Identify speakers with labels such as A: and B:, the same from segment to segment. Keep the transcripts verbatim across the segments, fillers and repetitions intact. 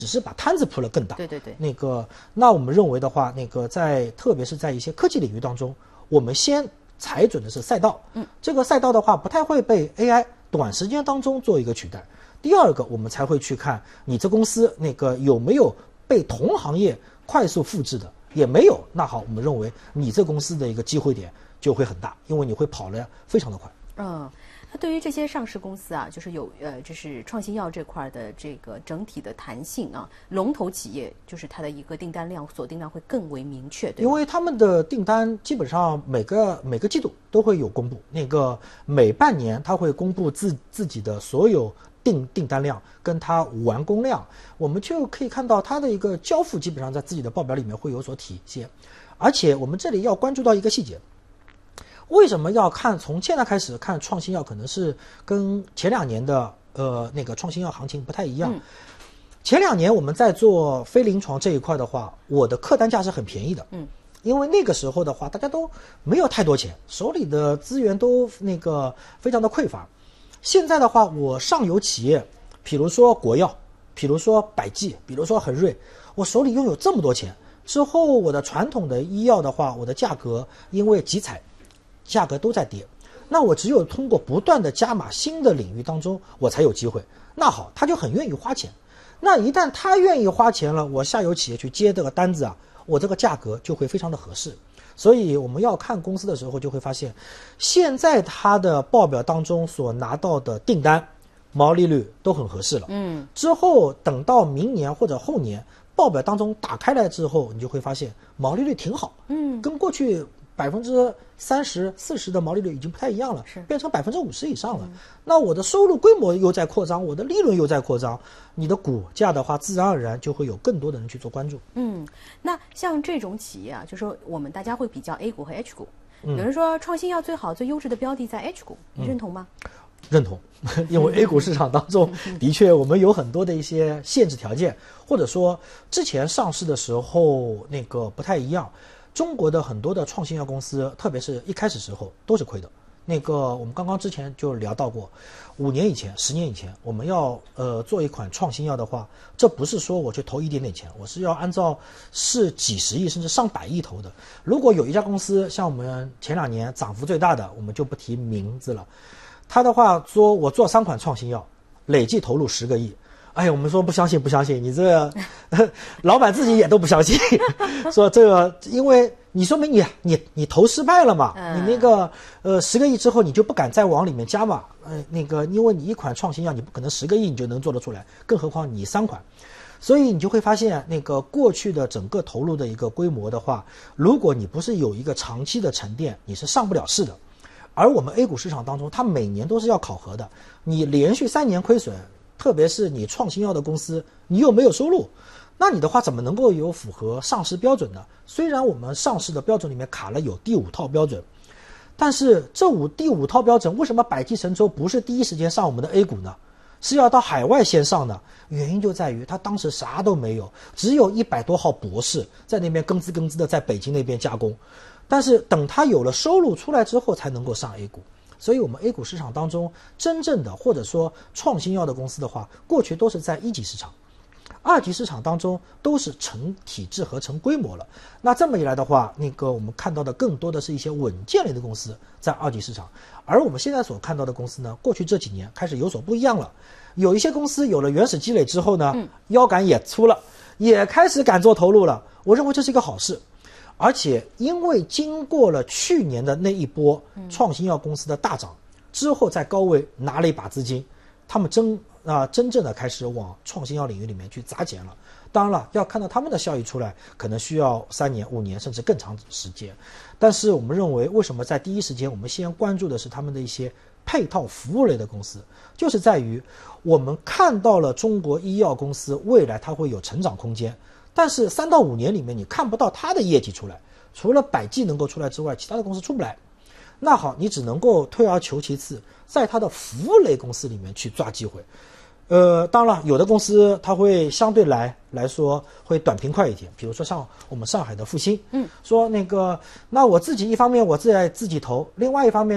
A: 只是把摊子铺了更大。
B: 对对对。
A: 那个，那我们认为的话，那个在特别是在一些科技领域当中，我们先踩准的是赛道，
B: 嗯，
A: 这个赛道的话不太会被 A I 短时间当中做一个取代。第二个，我们才会去看你这公司那个有没有被同行业快速复制的，也没有，那好，我们认为你这公司的一个机会点就会很大，因为你会跑得非常的快。
B: 嗯。那对于这些上市公司啊，就是有呃，就是创新药这块的这个整体的弹性啊，龙头企业就是它的一个订单量锁定量会更为明确，对吧？
A: 因为他们的订单基本上每个每个季度都会有公布，那个每半年他会公布自自己的所有订订单量跟它完工量，我们就可以看到它的一个交付基本上在自己的报表里面会有所体现。而且我们这里要关注到一个细节。为什么要看从现在开始看创新药？可能是跟前两年的呃那个创新药行情不太一样。嗯、前两年我们在做非临床这一块的话，我的客单价是很便宜的。嗯，因为那个时候的话，大家都没有太多钱，手里的资源都那个非常的匮乏。现在的话，我上游企业，比如说国药，比如说百济，比如说恒瑞，我手里拥有这么多钱之后，我的传统的医药的话，我的价格因为集采。价格都在跌，那我只有通过不断的加码新的领域当中，我才有机会。那好，他就很愿意花钱。那一旦他愿意花钱了，我下游企业去接这个单子啊，我这个价格就会非常的合适。所以我们要看公司的时候，就会发现，现在它的报表当中所拿到的订单毛利率都很合适了。嗯，之后等到明年或者后年报表当中打开来之后，你就会发现毛利率挺好。嗯，跟过去百分之三十、四十的毛利率已经不太一样了，是变成百分之五十以上了。嗯、那我的收入规模又在扩张，我的利润又在扩张，你的股价的话，自然而然就会有更多的人去做关注。
B: 嗯，那像这种企业啊，就说我们大家会比较 A 股和 H 股，嗯、有人说创新药最好、最优质的标的在 H 股，你认同吗？
A: 嗯、认同，因为 A 股市场当中的确我们有很多的一些限制条件，或者说之前上市的时候那个不太一样。中国的很多的创新药公司，特别是一开始时候都是亏的。那个我们刚刚之前就聊到过，五年以前、十年以前，我们要呃做一款创新药的话，这不是说我去投一点点钱，我是要按照是几十亿甚至上百亿投的。如果有一家公司像我们前两年涨幅最大的，我们就不提名字了，他的话说我做三款创新药，累计投入十个亿。哎呀，我们说不相信，不相信，你这个老板自己也都不相信，说这个，因为你说明你你你投失败了嘛，嗯、你那个呃十个亿之后你就不敢再往里面加嘛，呃那个因为你一款创新药你不可能十个亿你就能做得出来，更何况你三款，所以你就会发现那个过去的整个投入的一个规模的话，如果你不是有一个长期的沉淀，你是上不了市的。而我们 A 股市场当中，它每年都是要考核的，你连续三年亏损。特别是你创新药的公司，你又没有收入，那你的话怎么能够有符合上市标准呢？虽然我们上市的标准里面卡了有第五套标准，但是这五第五套标准为什么百济神州不是第一时间上我们的 A 股呢？是要到海外先上的，原因就在于他当时啥都没有，只有一百多号博士在那边咯吱咯吱的在北京那边加工，但是等他有了收入出来之后才能够上 A 股。所以我们 A 股市场当中真正的或者说创新药的公司的话，过去都是在一级市场，二级市场当中都是成体制和成规模了。那这么一来的话，那个我们看到的更多的是一些稳健类的公司在二级市场，而我们现在所看到的公司呢，过去这几年开始有所不一样了。有一些公司有了原始积累之后呢，嗯、腰杆也粗了，也开始敢做投入了。我认为这是一个好事。而且因为经过了去年的那一波创新药公司的大涨、嗯、之后，在高位拿了一把资金，他们真啊、呃、真正的开始往创新药领域里面去砸钱了。当然了，要看到他们的效益出来，可能需要三年、五年甚至更长时间。但是我们认为，为什么在第一时间我们先关注的是他们的一些配套服务类的公司，就是在于我们看到了中国医药公司未来它会有成长空间。但是三到五年里面你看不到它的业绩出来，除了百济能够出来之外，其他的公司出不来。那好，你只能够退而求其次，在它的服务类公司里面去抓机会。呃，当然了，有的公司它会相对来来说会短平快一点，比如说像我们上海的复星，嗯，说那个，那我自己一方面我自己自己投，另外一方面呢，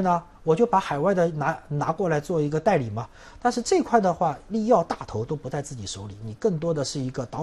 A: 我就把海外的拿拿过来做一个代理嘛。但是这块的话，医药大头都不在自己手里，你更多的是一个导